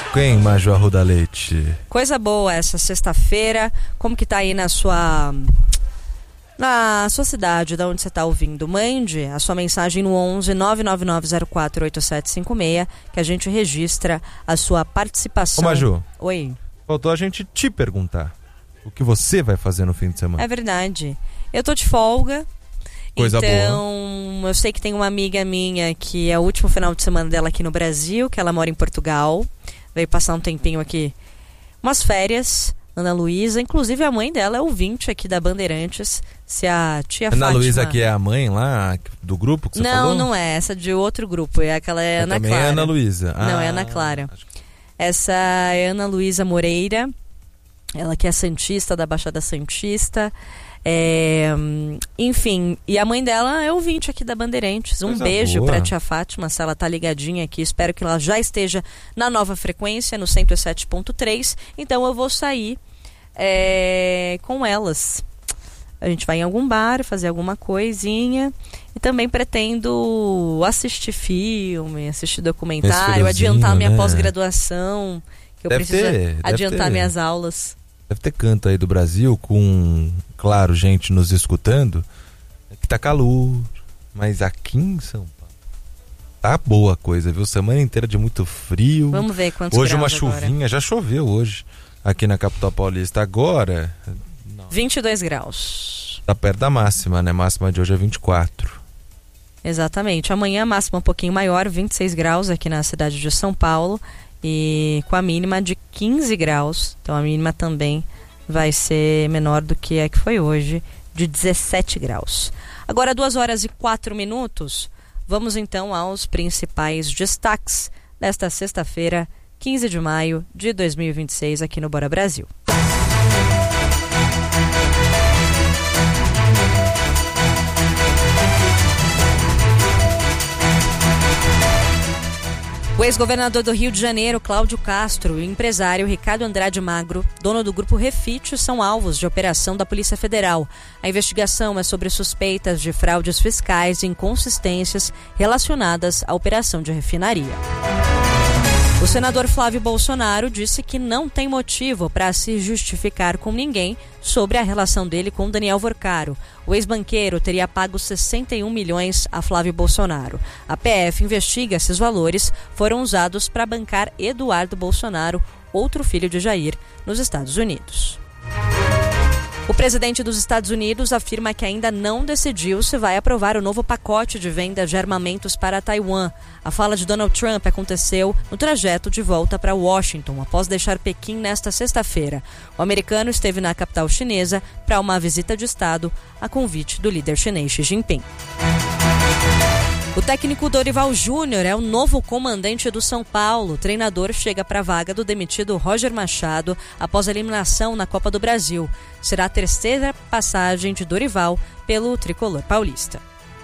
Quem, Maju Arruda Leite? Coisa boa essa sexta-feira. Como que tá aí na sua cidade, da onde você tá ouvindo? Mande a sua mensagem no 11 99904 8756, que a gente registra a sua participação. Ô, Maju. Oi. Faltou a gente te perguntar o que você vai fazer no fim de semana. É verdade. Eu tô de folga. Coisa então, eu sei que tem uma amiga minha que é o último final de semana dela aqui no Brasil, que ela mora em Portugal. Veio passar um tempinho aqui, umas férias, Ana Luísa. Inclusive a mãe dela é ouvinte aqui da Bandeirantes. Se a tia Fátima... Ana Luísa que é a mãe lá do grupo que você falou? Não é. Essa de outro grupo. É aquela é Ana também Clara. É Ana Luísa. Não, é Ana Clara. Essa é Ana Luísa Moreira. Ela que é santista, da Baixada Santista. Enfim, e a mãe dela é ouvinte aqui da Bandeirantes. Um beijo pra tia Fátima, se ela tá ligadinha aqui. Espero que ela já esteja na nova frequência, no 107.3. Então eu vou sair com elas. A gente vai em algum bar, fazer alguma coisinha. E também pretendo assistir filme, assistir documentário, adiantar minha pós-graduação, que eu preciso adiantar minhas aulas. Deve ter canto aí do Brasil com, claro, gente nos escutando, que tá calor, mas aqui em São Paulo tá boa a coisa, viu? Semana inteira de muito frio. Vamos ver quantos hoje graus uma chuvinha, já choveu hoje aqui na capital paulista. Agora... 22 graus. Tá perto da máxima, né? Máxima de hoje é 24. Exatamente. Amanhã a máxima um pouquinho maior, 26 graus aqui na cidade de São Paulo. E com a mínima de 15 graus. Então a mínima também vai ser menor do que a que foi hoje, de 17 graus. Agora 2h04. Vamos então aos principais destaques desta sexta-feira, 15 de maio de 2026, aqui no Bora Brasil. O ex-governador do Rio de Janeiro, Cláudio Castro, e o empresário Ricardo Andrade Magro, dono do grupo Refit, são alvos de operação da Polícia Federal. A investigação é sobre suspeitas de fraudes fiscais e inconsistências relacionadas à operação de refinaria. O senador Flávio Bolsonaro disse que não tem motivo para se justificar com ninguém sobre a relação dele com Daniel Vorcaro. O ex-banqueiro teria pago 61 milhões a Flávio Bolsonaro. A PF investiga se os valores foram usados para bancar Eduardo Bolsonaro, outro filho de Jair, nos Estados Unidos. O presidente dos Estados Unidos afirma que ainda não decidiu se vai aprovar o novo pacote de venda de armamentos para Taiwan. A fala de Donald Trump aconteceu no trajeto de volta para Washington, após deixar Pequim nesta sexta-feira. O americano esteve na capital chinesa para uma visita de Estado a convite do líder chinês Xi Jinping. O técnico Dorival Júnior é o novo comandante do São Paulo. O treinador chega para a vaga do demitido Roger Machado após a eliminação na Copa do Brasil. Será a terceira passagem de Dorival pelo tricolor paulista.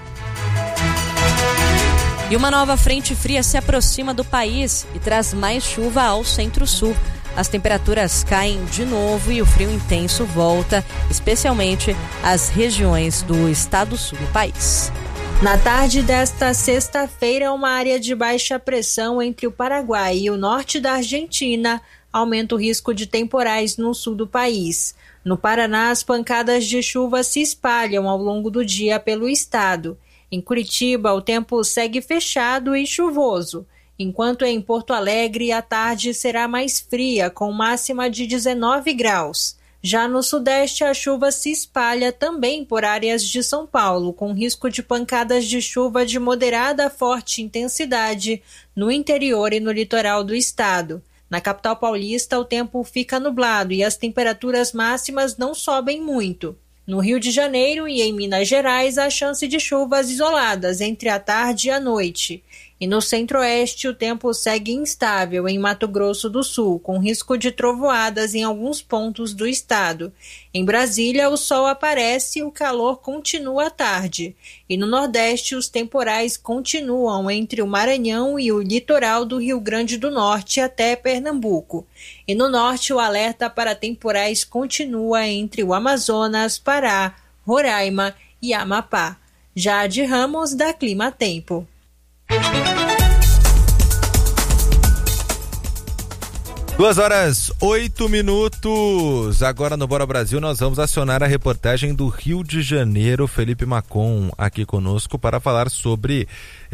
E uma nova frente fria se aproxima do país e traz mais chuva ao centro-sul. As temperaturas caem de novo e o frio intenso volta, especialmente às regiões do estado sul do país. Na tarde desta sexta-feira, uma área de baixa pressão entre o Paraguai e o norte da Argentina aumenta o risco de temporais no sul do país. No Paraná, as pancadas de chuva se espalham ao longo do dia pelo estado. Em Curitiba, o tempo segue fechado e chuvoso, enquanto em Porto Alegre a tarde será mais fria, com máxima de 19 graus. Já no sudeste, a chuva se espalha também por áreas de São Paulo, com risco de pancadas de chuva de moderada a forte intensidade no interior e no litoral do estado. Na capital paulista, o tempo fica nublado e as temperaturas máximas não sobem muito. No Rio de Janeiro e em Minas Gerais, há chance de chuvas isoladas entre a tarde e a noite. E no centro-oeste, o tempo segue instável em Mato Grosso do Sul, com risco de trovoadas em alguns pontos do estado. Em Brasília, o sol aparece e o calor continua à tarde. E no Nordeste, os temporais continuam entre o Maranhão e o litoral do Rio Grande do Norte até Pernambuco. E no Norte, o alerta para temporais continua entre o Amazonas, Pará, Roraima e Amapá. Jade Ramos, da Clima Tempo. 2h08. Agora no Bora Brasil nós vamos acionar a reportagem do Rio de Janeiro, Felipe Macon aqui conosco para falar sobre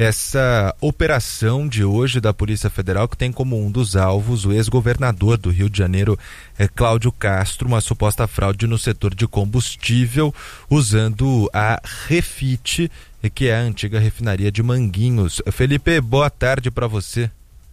essa operação de hoje da Polícia Federal, que tem como um dos alvos o ex-governador do Rio de Janeiro, Cláudio Castro, uma suposta fraude no setor de combustível usando a Refit, que é a antiga refinaria de Manguinhos. Felipe, boa tarde para você.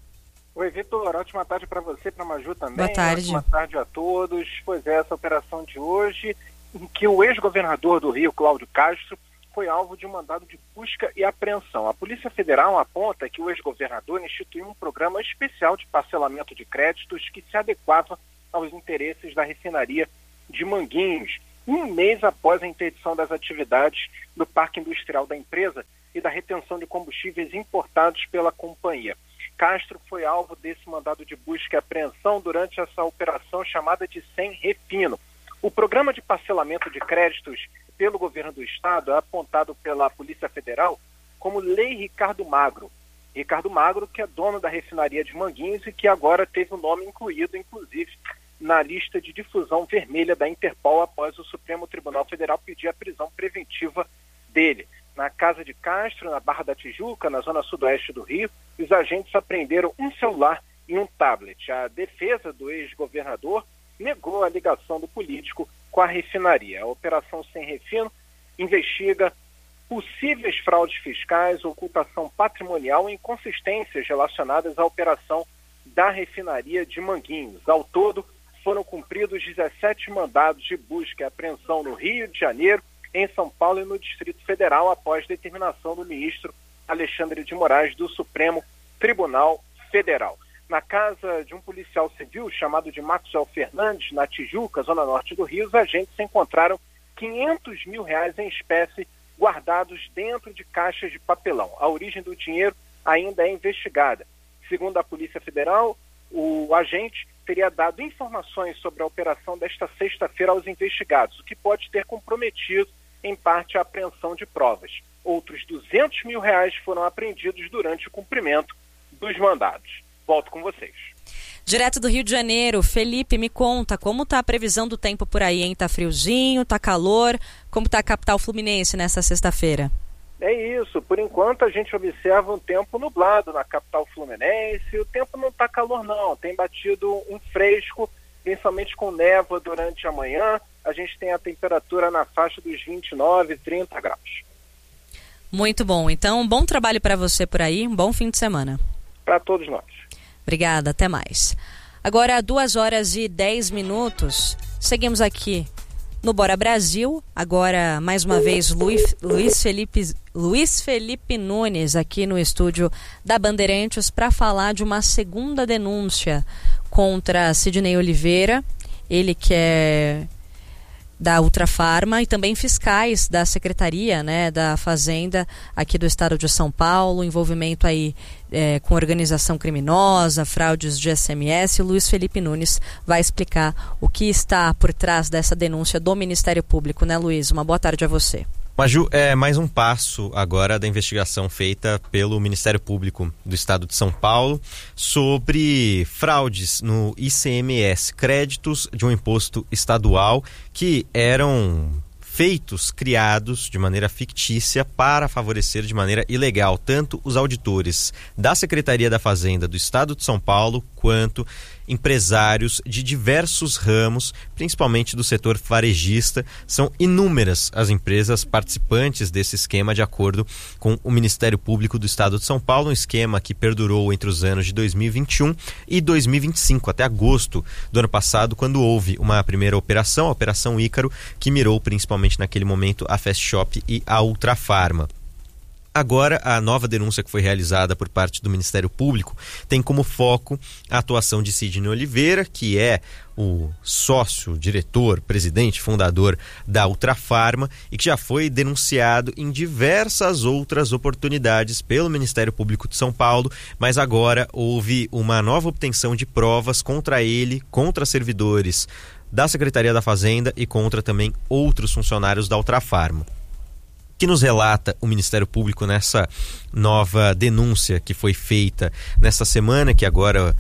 Oi, Vitor, ótima tarde para você, para a Maju também. Boa tarde. Ótima tarde a todos. Pois é, essa operação de hoje, em que o ex-governador do Rio, Cláudio Castro, foi alvo de um mandado de busca e apreensão. A Polícia Federal aponta que o ex-governador instituiu um programa especial de parcelamento de créditos que se adequava aos interesses da refinaria de Manguinhos, um mês após a interdição das atividades do parque industrial da empresa e da retenção de combustíveis importados pela companhia. Castro foi alvo desse mandado de busca e apreensão durante essa operação chamada de Sem Refino. O programa de parcelamento de créditos pelo governo do estado é apontado pela Polícia Federal como Lei Ricardo Magro. Ricardo Magro, que é dono da refinaria de Manguinhos e que agora teve o nome incluído, inclusive, na lista de difusão vermelha da Interpol após o Supremo Tribunal Federal pedir a prisão preventiva dele. Na casa de Castro, na Barra da Tijuca, na zona sudoeste do Rio, os agentes apreenderam um celular e um tablet. A defesa do ex-governador negou a ligação do político com a refinaria. A Operação Sem Refino investiga possíveis fraudes fiscais, ocultação patrimonial e inconsistências relacionadas à operação da refinaria de Manguinhos. Ao todo, foram cumpridos 17 mandados de busca e apreensão no Rio de Janeiro, em São Paulo e no Distrito Federal, após determinação do ministro Alexandre de Moraes do Supremo Tribunal Federal. Na casa de um policial civil chamado de Maxwell Fernandes, na Tijuca, zona norte do Rio, os agentes encontraram R$500 mil em espécie guardados dentro de caixas de papelão. A origem do dinheiro ainda é investigada. Segundo a Polícia Federal, o agente teria dado informações sobre a operação desta sexta-feira aos investigados, o que pode ter comprometido, em parte, a apreensão de provas. Outros R$200 mil foram apreendidos durante o cumprimento dos mandados. Volto com vocês. Direto do Rio de Janeiro, Felipe, me conta como está a previsão do tempo por aí, hein? Tá friozinho, tá calor? Como está a capital fluminense nessa sexta-feira? É isso, por enquanto a gente observa um tempo nublado na capital fluminense. O tempo não está calor não, tem batido um fresco, principalmente com névoa durante a manhã. A gente tem a temperatura na faixa dos 29, 30 graus. Muito bom, então um bom trabalho para você por aí, um bom fim de semana. Para todos nós. Obrigada, até mais. Agora 2h10, seguimos aqui no Bora Brasil. Agora, mais uma vez, Luiz Felipe Nunes aqui no estúdio da Bandeirantes para falar de uma segunda denúncia contra Sidney Oliveira, ele que é da Ultrafarma, e também fiscais da Secretaria, né, da Fazenda aqui do estado de São Paulo, envolvimento aí com organização criminosa, fraudes de SMS. O Luiz Felipe Nunes vai explicar o que está por trás dessa denúncia do Ministério Público, né, Luiz? Uma boa tarde a você. Maju, é mais um passo agora da investigação feita pelo Ministério Público do Estado de São Paulo sobre fraudes no ICMS, créditos de um imposto estadual que eram criados de maneira fictícia para favorecer de maneira ilegal tanto os auditores da Secretaria da Fazenda do Estado de São Paulo quanto empresários de diversos ramos, principalmente do setor varejista. São inúmeras as empresas participantes desse esquema, de acordo com o Ministério Público do Estado de São Paulo, um esquema que perdurou entre os anos de 2021 e 2025, até agosto do ano passado, quando houve uma primeira operação, a Operação Ícaro, que mirou principalmente naquele momento a Fast Shop e a Ultrafarma. Agora, a nova denúncia que foi realizada por parte do Ministério Público tem como foco a atuação de Sidney Oliveira, que é o sócio, diretor, presidente, fundador da Ultrafarma e que já foi denunciado em diversas outras oportunidades pelo Ministério Público de São Paulo, mas agora houve uma nova obtenção de provas contra ele, contra servidores da Secretaria da Fazenda e contra também outros funcionários da Ultrafarma. Que nos relata o Ministério Público nessa nova denúncia que foi feita nesta semana, que agora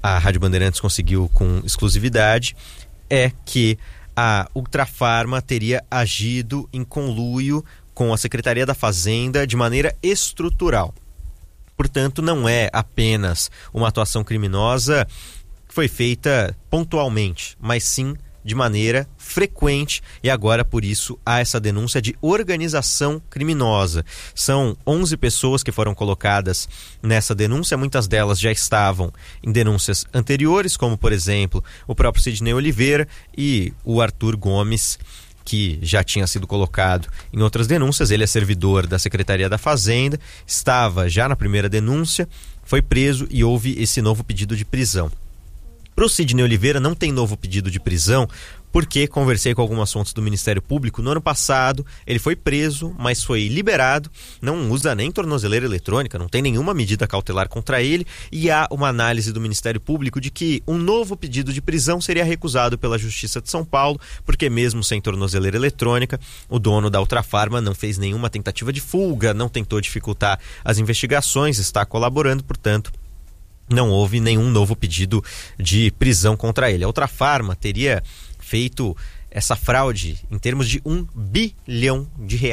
a Rádio Bandeirantes conseguiu com exclusividade, é que a Ultrafarma teria agido em conluio com a Secretaria da Fazenda de maneira estrutural. Portanto, não é apenas uma atuação criminosa que foi feita pontualmente, mas sim de maneira frequente, e agora por isso há essa denúncia de organização criminosa. São 11 pessoas que foram colocadas nessa denúncia, muitas delas já estavam em denúncias anteriores, como por exemplo o próprio Sidney Oliveira e o Arthur Gomes, que já tinha sido colocado em outras denúncias. Ele é servidor da Secretaria da Fazenda, estava já na primeira denúncia, foi preso e houve esse novo pedido de prisão. Para o Sidney Oliveira não tem novo pedido de prisão, porque conversei com algumas fontes do Ministério Público. No ano passado ele foi preso, mas foi liberado, não usa nem tornozeleira eletrônica, não tem nenhuma medida cautelar contra ele, e há uma análise do Ministério Público de que um novo pedido de prisão seria recusado pela Justiça de São Paulo, porque mesmo sem tornozeleira eletrônica, o dono da Ultrafarma não fez nenhuma tentativa de fuga, não tentou dificultar as investigações, está colaborando, portanto não houve nenhum novo pedido de prisão contra ele. A Ultrafarma teria feito essa fraude em termos de R$1 bilhão.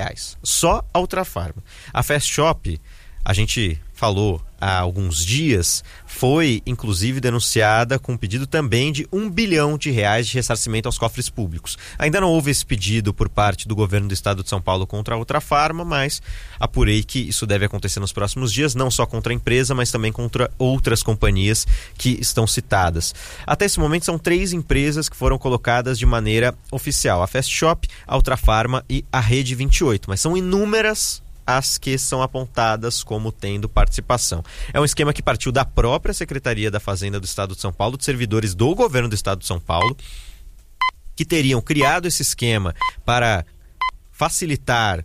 Só a Ultrafarma. A Fast Shop, a gente falou há alguns dias, foi inclusive denunciada com um pedido também de R$1 bilhão de ressarcimento aos cofres públicos. Ainda não houve esse pedido por parte do governo do estado de São Paulo contra a Ultrafarma, mas apurei que isso deve acontecer nos próximos dias, não só contra a empresa, mas também contra outras companhias que estão citadas. Até esse momento são 3 empresas que foram colocadas de maneira oficial: a Fast Shop, a Ultrafarma e a Rede 28, mas são inúmeras as que são apontadas como tendo participação. É um esquema que partiu da própria Secretaria da Fazenda do Estado de São Paulo, de servidores do governo do Estado de São Paulo, que teriam criado esse esquema para facilitar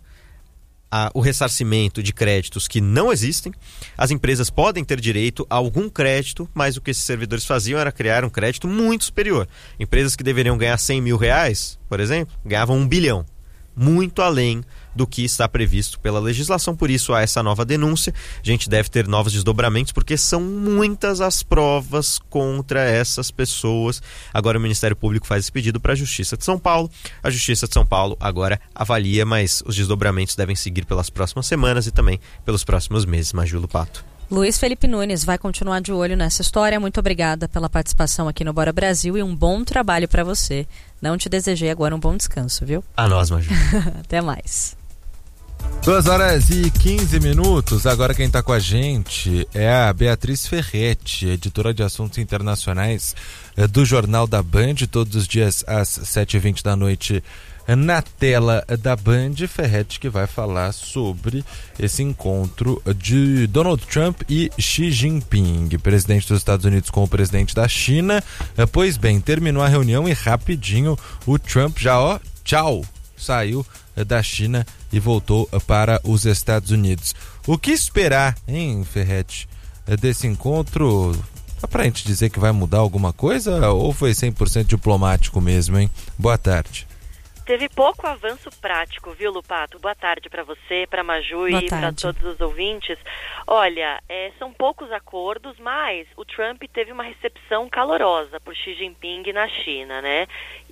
o ressarcimento de créditos que não existem. As empresas podem ter direito a algum crédito, mas o que esses servidores faziam era criar um crédito muito superior. Empresas que deveriam ganhar R$100 mil, por exemplo, ganhavam R$1 bilhão. Muito além do que está previsto pela legislação. Por isso há essa nova denúncia. A gente deve ter novos desdobramentos, porque são muitas as provas contra essas pessoas. Agora o Ministério Público faz esse pedido para a Justiça de São Paulo. A Justiça de São Paulo agora avalia, mas os desdobramentos devem seguir pelas próximas semanas e também pelos próximos meses. Maju Pato. Luiz Felipe Nunes vai continuar de olho nessa história. Muito obrigada pela participação aqui no Bora Brasil e um bom trabalho para você. Não te desejei agora um bom descanso, viu? A nós, Maju. Até mais. 2h15. Agora quem está com a gente é a Beatriz Ferretti, editora de assuntos internacionais do Jornal da Band, todos os dias às 7h20 da noite na tela da Band. Ferretti, que vai falar sobre esse encontro de Donald Trump e Xi Jinping, presidente dos Estados Unidos com o presidente da China. Pois bem, terminou a reunião e rapidinho o Trump já, tchau, saiu da China e voltou para os Estados Unidos. O que esperar, hein, Ferretti, desse encontro? Dá pra gente dizer que vai mudar alguma coisa ou foi 100% diplomático mesmo, hein? Boa tarde. Teve pouco avanço prático, viu, Lupato? Boa tarde para você, para Maju e para todos os ouvintes. Olha, são poucos acordos, mas o Trump teve uma recepção calorosa por Xi Jinping na China, né?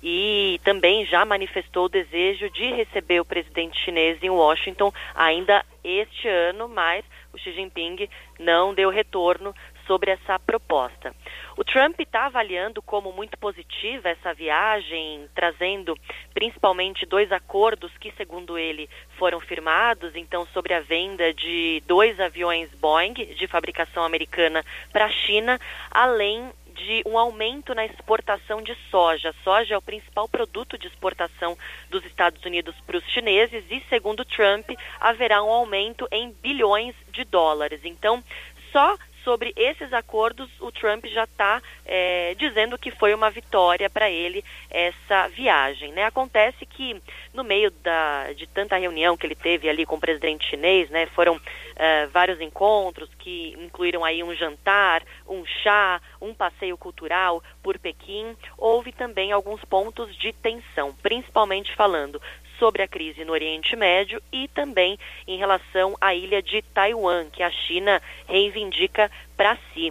E também já manifestou o desejo de receber o presidente chinês em Washington ainda este ano, mas o Xi Jinping não deu retorno sobre essa proposta. O Trump está avaliando como muito positiva essa viagem, trazendo principalmente 2 acordos que, segundo ele, foram firmados, então, sobre a venda de 2 aviões Boeing de fabricação americana para a China, além de um aumento na exportação de soja. A soja é o principal produto de exportação dos Estados Unidos para os chineses e, segundo Trump, haverá um aumento em bilhões de dólares. Então, só sobre esses acordos, o Trump já está dizendo que foi uma vitória para ele essa viagem, né? Acontece que no meio de tanta reunião que ele teve ali com o presidente chinês, né, foram vários encontros que incluíram aí um jantar, um chá, um passeio cultural por Pequim. Houve também alguns pontos de tensão, principalmente falando sobre a crise no Oriente Médio e também em relação à ilha de Taiwan, que a China reivindica para si.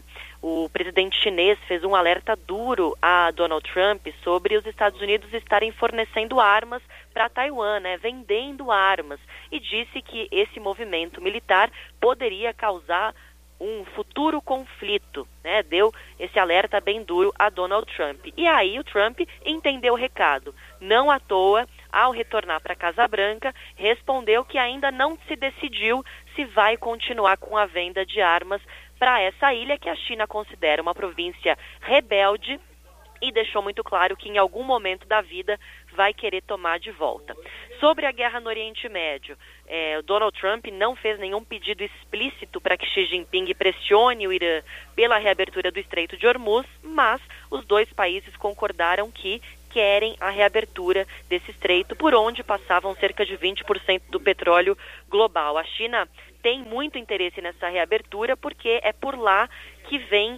o presidente chinês fez um alerta duro a Donald Trump sobre os Estados Unidos estarem fornecendo armas para Taiwan, né, vendendo armas, e disse que esse movimento militar poderia causar um futuro conflito, né? Deu esse alerta bem duro a Donald Trump. E aí o Trump entendeu o recado. Não à toa, ao retornar para a Casa Branca, respondeu que ainda não se decidiu se vai continuar com a venda de armas para essa ilha que a China considera uma província rebelde, e deixou muito claro que em algum momento da vida vai querer tomar de volta. Sobre a guerra no Oriente Médio, o Donald Trump não fez nenhum pedido explícito para que Xi Jinping pressione o Irã pela reabertura do Estreito de Hormuz, mas os dois países concordaram que querem a reabertura desse estreito, por onde passavam cerca de 20% do petróleo global. A China tem muito interesse nessa reabertura porque é por lá que vem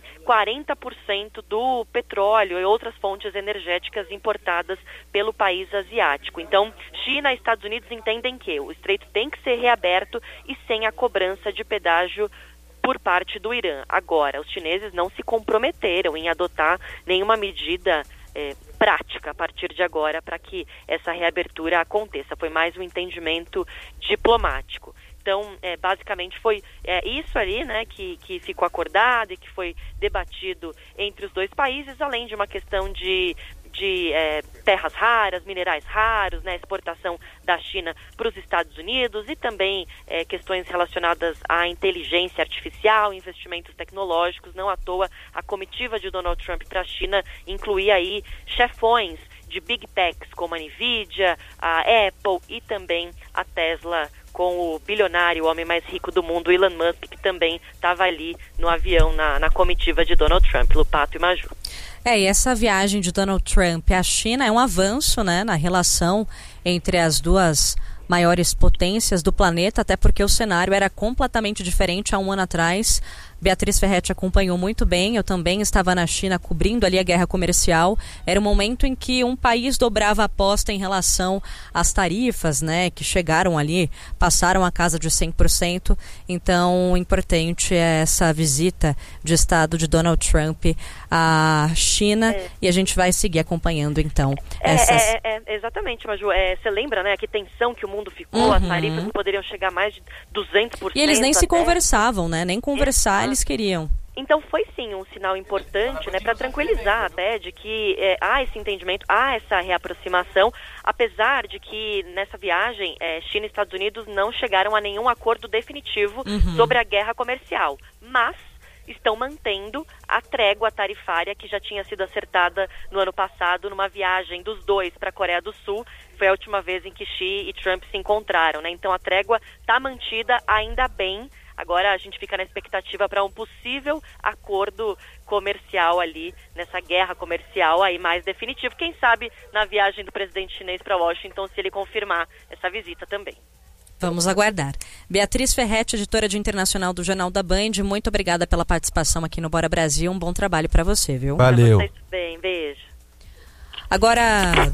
40% do petróleo e outras fontes energéticas importadas pelo país asiático. Então, China e Estados Unidos entendem que o estreito tem que ser reaberto e sem a cobrança de pedágio por parte do Irã. Agora, os chineses não se comprometeram em adotar nenhuma medida prática a partir de agora para que essa reabertura aconteça. Foi mais um entendimento diplomático. Então, basicamente foi isso ali, né, que ficou acordado e que foi debatido entre os dois países, além de uma questão de terras raras, minerais raros, né, exportação da China para os Estados Unidos, e também questões relacionadas à inteligência artificial, investimentos tecnológicos. Não à toa a comitiva de Donald Trump para a China incluía aí chefões de Big Techs como a Nvidia, a Apple e também a Tesla, com o bilionário, o homem mais rico do mundo, Elon Musk, que também estava ali no avião, na comitiva de Donald Trump, Lupato e Maju. E essa viagem de Donald Trump à China é um avanço, né, na relação entre as duas maiores potências do planeta, até porque o cenário era completamente diferente há um ano atrás. Beatriz Ferretti acompanhou muito bem, eu também estava na China cobrindo ali a guerra comercial. Era um momento em que um país dobrava a aposta em relação às tarifas, né, que chegaram ali, passaram a casa de 100%. Então, importante é essa visita de Estado de Donald Trump à China, e a gente vai seguir acompanhando, então. Exatamente, Maju. Você lembra, né, que tensão que o mundo ficou, as tarifas poderiam chegar a mais de 200%. E eles nem se conversavam, né, nem conversar eles queriam. Então foi sim um sinal importante, né, para tranquilizar até de que há esse entendimento, há essa reaproximação, apesar de que nessa viagem China e Estados Unidos não chegaram a nenhum acordo definitivo sobre a guerra comercial, mas estão mantendo a trégua tarifária que já tinha sido acertada no ano passado numa viagem dos dois para a Coreia do Sul. Foi a última vez em que Xi e Trump se encontraram, né? Então a trégua está mantida, ainda bem. Agora a gente fica na expectativa para um possível acordo comercial ali, nessa guerra comercial aí mais definitivo. Quem sabe na viagem do presidente chinês para Washington, se ele confirmar essa visita também. Vamos aguardar. Beatriz Ferretti, editora de internacional do Jornal da Band, muito obrigada pela participação aqui no Bora Brasil. Um bom trabalho para você, viu? Valeu. Pra vocês bem, beijo. Agora,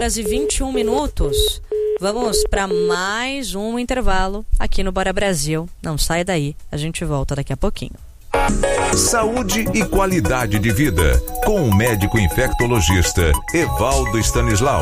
2h21. Vamos para mais um intervalo aqui no Bora Brasil. Não sai daí, a gente volta daqui a pouquinho. Saúde e qualidade de vida, com o médico infectologista Evaldo Stanislau.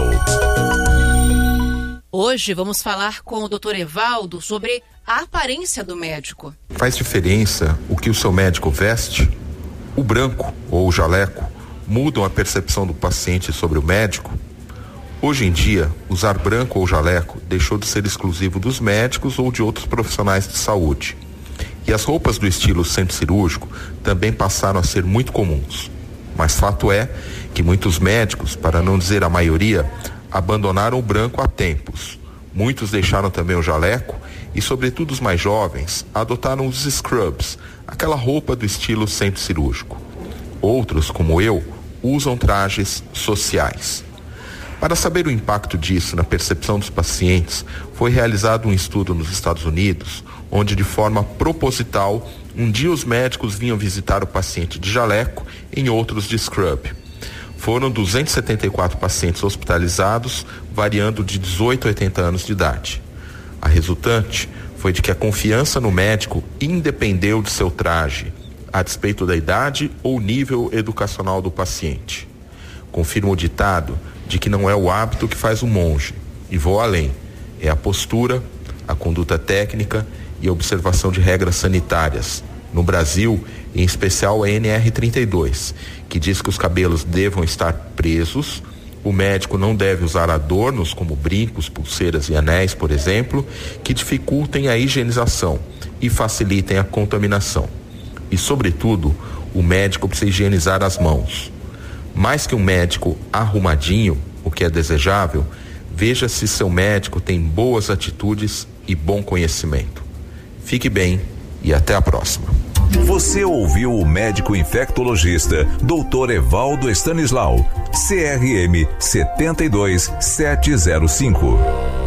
Hoje vamos falar com o Dr. Evaldo sobre a aparência do médico. Faz diferença o que o seu médico veste? O branco ou o jaleco mudam a percepção do paciente sobre o médico? Hoje em dia, usar branco ou jaleco deixou de ser exclusivo dos médicos ou de outros profissionais de saúde. E as roupas do estilo centro cirúrgico também passaram a ser muito comuns. Mas fato é que muitos médicos, para não dizer a maioria, abandonaram o branco há tempos. Muitos deixaram também o jaleco e, sobretudo os mais jovens, adotaram os scrubs, aquela roupa do estilo centro cirúrgico. Outros, como eu, usam trajes sociais. Para saber o impacto disso na percepção dos pacientes, foi realizado um estudo nos Estados Unidos, onde de forma proposital, um dia os médicos vinham visitar o paciente de jaleco, em outros de scrub. Foram 274 pacientes hospitalizados, variando de 18 a 80 anos de idade. A resultante foi de que a confiança no médico independeu de seu traje. a despeito da idade ou nível educacional do paciente. Confirmo o ditado de que não é o hábito que faz o monge, e vou além. É a postura, a conduta técnica e a observação de regras sanitárias. No Brasil, em especial a NR32, que diz que os cabelos devam estar presos, o médico não deve usar adornos como brincos, pulseiras e anéis, por exemplo, que dificultem a higienização e facilitem a contaminação. E, sobretudo, o médico precisa higienizar as mãos. Mais que um médico arrumadinho, o que é desejável, veja se seu médico tem boas atitudes e bom conhecimento. Fique bem e até a próxima. Você ouviu o médico infectologista Dr. Evaldo Stanislau, CRM 72705.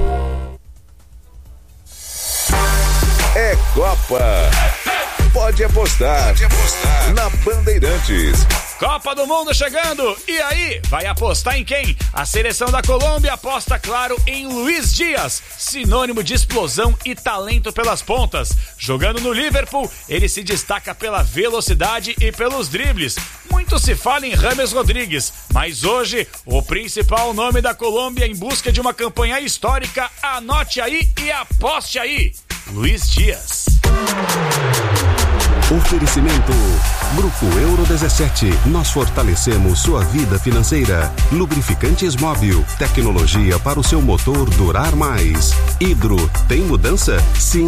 É Copa. Pode apostar na Bandeirantes. Copa do Mundo chegando, e aí, vai apostar em quem? A seleção da Colômbia aposta, claro, em Luiz Dias, sinônimo de explosão e talento pelas pontas. Jogando no Liverpool, ele se destaca pela velocidade e pelos dribles. Muito se fala em James Rodrigues, mas hoje, o principal nome da Colômbia em busca de uma campanha histórica, anote aí e aposte aí, Luiz Dias. Oferecimento Grupo Euro 17. Nós fortalecemos sua vida financeira. Lubrificantes Móbil. Tecnologia para o seu motor durar mais. Hidro. Tem mudança? Sim.